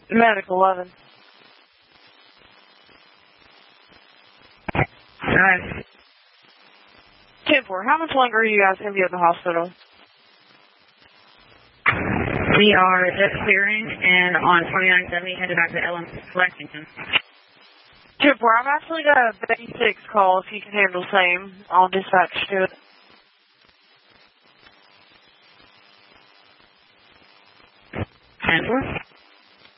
Medic 11. Alright. 10-4, how much longer are you guys going to be at the hospital? We are just clearing and on 2970 headed back to Lexington. 10-4, I've actually got a Bay 6 call if you can handle the same. I'll dispatch to it. 10-4.